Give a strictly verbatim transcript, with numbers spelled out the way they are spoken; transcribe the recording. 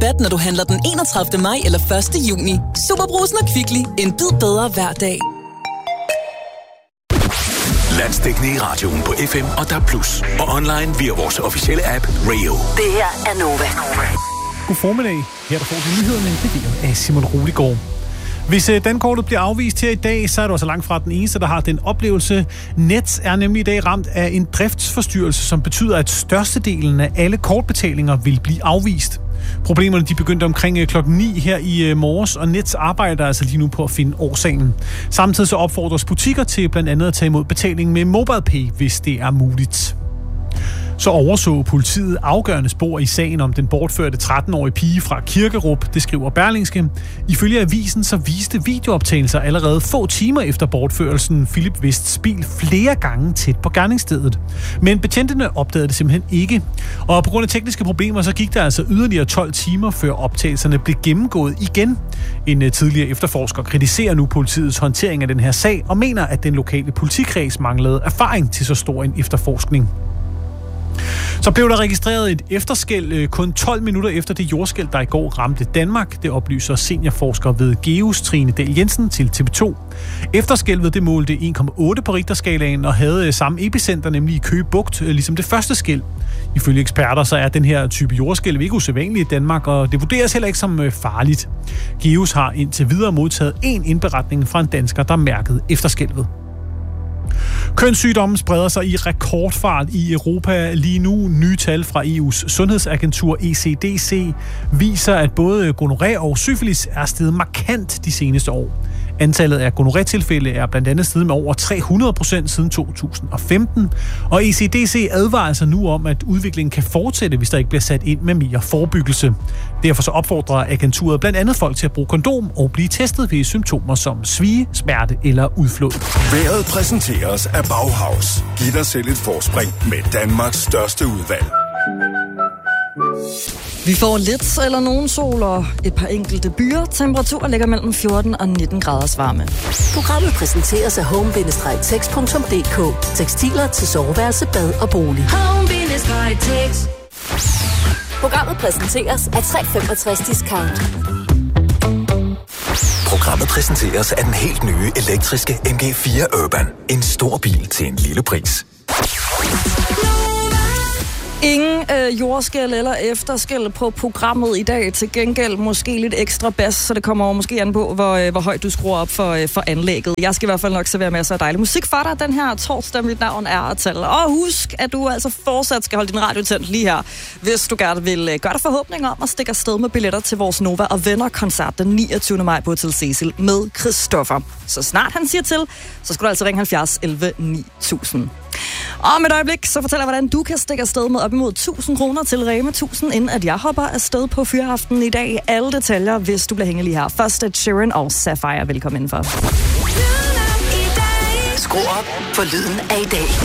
rabat, når du handler den enogtredivte maj eller første juni. SuperBrugsen og Kvickly. En bid bedre hver dag. Landsdækkende i radioen på F M og D A B plus. Og online via vores officielle app Rayo. Det her er Nova. God formiddag. Her der får du nyhederne leveret af Simon Rudigård. Hvis dankortet bliver afvist her i dag, så er du altså langt fra den eneste, der har den oplevelse. Nets er nemlig i dag ramt af en driftsforstyrrelse, som betyder, at størstedelen af alle kortbetalinger vil blive afvist. Problemerne de begyndte omkring klokken ni her i morges, og Nets arbejder altså lige nu på at finde årsagen. Samtidig så opfordres butikker til blandt andet at tage imod betaling med MobilePay, hvis det er muligt. Så overså politiet afgørende spor i sagen om den bortførte tretten-årige pige fra Kirkerup, det skriver Berlingske. Ifølge avisen så viste videooptagelser allerede få timer efter bortførelsen Philip Vests bil flere gange tæt på gerningsstedet. Men betjentene opdagede det simpelthen ikke. Og på grund af tekniske problemer så gik der altså yderligere tolv timer før optagelserne blev gennemgået igen. En tidligere efterforsker kritiserer nu politiets håndtering af den her sag og mener, at den lokale politikreds manglede erfaring til så stor en efterforskning. Så blev der registreret et efterskælv kun tolv minutter efter det jordskælv, der i går ramte Danmark. Det oplyser seniorforsker ved GEUS Trine Dahl Jensen til T V to. Efterskælvet det målte en komma otte på Richterskalaen og havde samme epicenter, nemlig i Køge Bugt, ligesom det første skælv. Ifølge eksperter så er den her type jordskælv ikke usædvanlig i Danmark, og det vurderes heller ikke som farligt. GEUS har indtil videre modtaget en indberetning fra en dansker, der mærkede efterskælvet. Kønssygdommen spreder sig i rekordfart i Europa lige nu. Nye tal fra E U's sundhedsagentur E C D C viser, at både gonorré og syfilis er steget markant de seneste år. Antallet af gonorré-tilfælde er blandt andet steget med over tre hundrede procent siden to tusind og femten, og E C D C advarer altså nu om, at udviklingen kan fortsætte, hvis der ikke bliver sat ind med mere forebyggelse. Derfor så opfordrer agenturet blandt andet folk til at bruge kondom og blive testet ved symptomer som svie, smerte eller udflod. Vejret præsenteres af Bauhaus. Giv dig selv et forspring med Danmarks største udvalg. Vi får lidt eller nogen sol og et par enkelte byer. Temperaturen ligger mellem fjorten og nitten graders varme. Programmet præsenteres af home bindestreg text punktum d k. Tekstiler til soveværelse, bad og bolig. home bindestreg text. Programmet præsenteres af tre komma femogtres discount. Programmet præsenteres af den helt nye elektriske M G fire Urban. En stor bil til en lille pris. Ingen øh, jordskælv eller efterskælv på programmet i dag. Til gengæld måske lidt ekstra bas, så det kommer måske an på, hvor, øh, hvor højt du skruer op for, øh, for anlægget. Jeg skal i hvert fald nok servere masser af dejlig musik for dig den her torsdag. Mit navn er Atal. Og husk, at du altså fortsat skal holde din radio tændt lige her, hvis du gerne vil øh, gøre dig forhåbninger om at stikke afsted med billetter til vores Nova og Venner-koncert den niogtyvende maj på Hotel Cecil med Christoffer. Så snart han siger til, så skal du altså ringe halvfjerds elleve ni tusind. Om et øjeblik, så fortæller jeg, hvordan du kan stikke afsted med op imod tusind kroner til Rema tusind, inden at jeg hopper afsted på Fyraften i dag. Alle detaljer, hvis du bliver hængende lige her. Først er Sharon og Sapphire. Velkommen indenfor. Skru op for lyden af i dag.